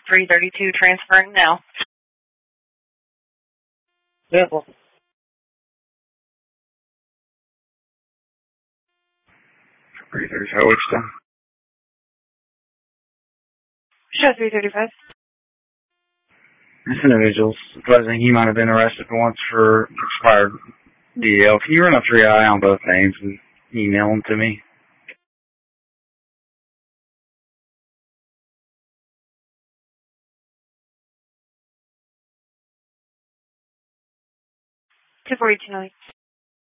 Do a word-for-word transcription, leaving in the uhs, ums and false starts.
three thirty-two, transferring now. Yeah, well, three thirty-five, what's that? Show three thirty-five. This individual's advising he might have been arrested once for expired D L. Can you run a three I on both names and email them to me? two forty-two.